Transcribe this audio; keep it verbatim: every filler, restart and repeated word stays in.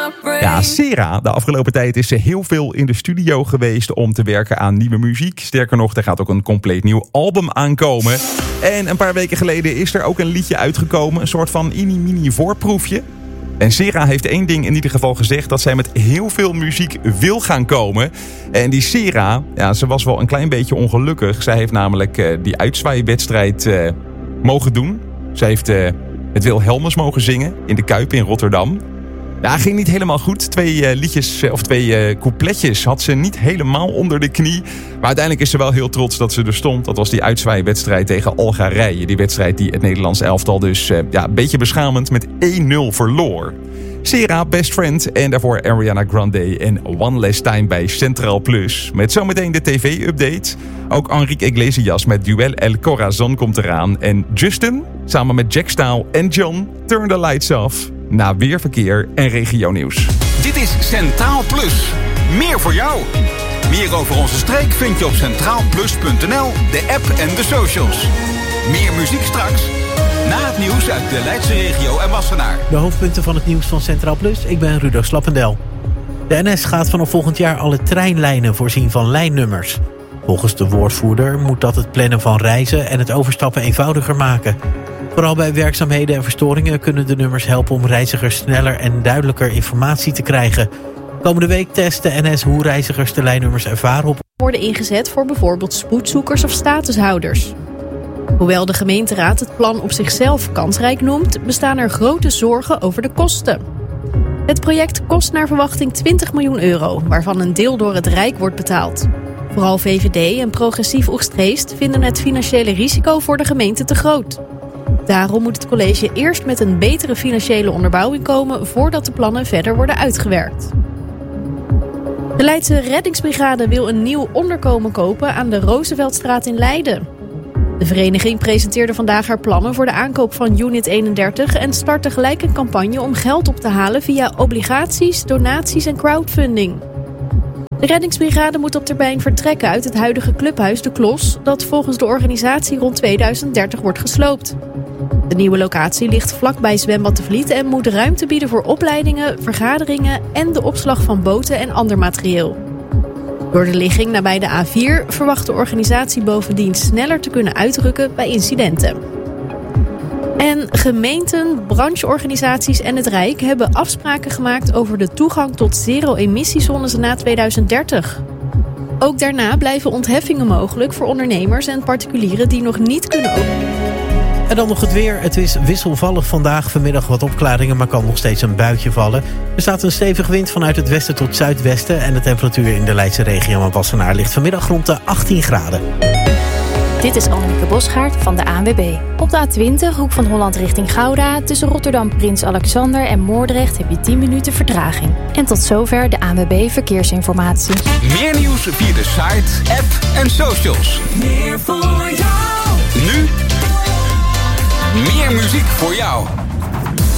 Ja, Sera, de afgelopen tijd is ze heel veel in de studio geweest om te werken aan nieuwe muziek. Sterker nog, er gaat ook een compleet nieuw album aankomen. En een paar weken geleden is er ook een liedje uitgekomen, een soort van mini-mini voorproefje. En Sera heeft één ding in ieder geval gezegd, dat zij met heel veel muziek wil gaan komen. En die Sera, ja, ze was wel een klein beetje ongelukkig. Zij heeft namelijk uh, die uitzwaaiwedstrijd uh, mogen doen. Ze heeft uh, het Wilhelmus mogen zingen in de Kuip in Rotterdam. Ja, ging niet helemaal goed. Twee uh, liedjes, uh, of twee uh, coupletjes had ze niet helemaal onder de knie. Maar uiteindelijk is ze wel heel trots dat ze er stond. Dat was die uitzwaaiwedstrijd tegen Algerije. Die wedstrijd die het Nederlands elftal dus uh, ja, een beetje beschamend met één nul verloor. Sera, Best Friend en daarvoor Ariana Grande en One Last Time bij Centraal Plus. Met zometeen de tv-update. Ook Enrique Iglesias met Duel El Corazon komt eraan. En Justin, samen met Jack Staal en John, Turn the Lights Off. Na weer verkeer en regionieuws. Dit is Centraal Plus. Meer voor jou. Meer over onze streek vind je op centraal plus punt n l, de app en de socials. Meer muziek straks. Na het nieuws uit de Leidse regio en Wassenaar. De hoofdpunten van het nieuws van Centraal Plus. Ik ben Rudo Slappendel. De N S gaat vanaf volgend jaar alle treinlijnen voorzien van lijnnummers. Volgens de woordvoerder moet dat het plannen van reizen en het overstappen eenvoudiger maken. Vooral bij werkzaamheden en verstoringen kunnen de nummers helpen om reizigers sneller en duidelijker informatie te krijgen. Komende week test de N S hoe reizigers de lijnnummers ervaren op worden ingezet voor bijvoorbeeld spoedzoekers of statushouders. Hoewel de gemeenteraad het plan op zichzelf kansrijk noemt, bestaan er grote zorgen over de kosten. Het project kost naar verwachting twintig miljoen euro, waarvan een deel door het Rijk wordt betaald. Vooral V V D en Progressief Oegstgeest vinden het financiële risico voor de gemeente te groot. Daarom moet het college eerst met een betere financiële onderbouwing komen voordat de plannen verder worden uitgewerkt. De Leidse reddingsbrigade wil een nieuw onderkomen kopen aan de Rooseveltstraat in Leiden. De vereniging presenteerde vandaag haar plannen voor de aankoop van Unit eenendertig en start tegelijk een campagne om geld op te halen via obligaties, donaties en crowdfunding. De reddingsbrigade moet op termijn vertrekken uit het huidige clubhuis De Klos, dat volgens de organisatie rond tweeduizend dertig wordt gesloopt. De nieuwe locatie ligt vlakbij Zwembad de Vliet en moet ruimte bieden voor opleidingen, vergaderingen en de opslag van boten en ander materieel. Door de ligging nabij de A vier verwacht de organisatie bovendien sneller te kunnen uitrukken bij incidenten. En gemeenten, brancheorganisaties en het Rijk hebben afspraken gemaakt over de toegang tot zero-emissiezones na tweeduizend dertig. Ook daarna blijven ontheffingen mogelijk voor ondernemers en particulieren die nog niet kunnen openen. En dan nog het weer. Het is wisselvallig vandaag. Vanmiddag wat opklaringen, maar kan nog steeds een buitje vallen. Er staat een stevige wind vanuit het westen tot zuidwesten. En de temperatuur in de Leidse regio en Wassenaar ligt vanmiddag rond de achttien graden. Dit is Annemieke Bosgaard van de A N W B. Op de A twintig, hoek van Holland richting Gouda, tussen Rotterdam Prins Alexander en Moordrecht heb je tien minuten vertraging. En tot zover de A N W B Verkeersinformatie. Meer nieuws via de site, app en socials. Meer voor jou. Nu meer muziek voor jou.